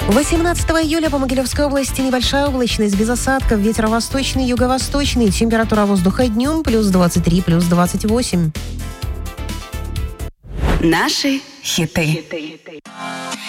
18 июля по Могилевской области небольшая облачность, без осадков, ветер восточный, юго-восточный, температура воздуха днем плюс 23, плюс 28. Наши хиты.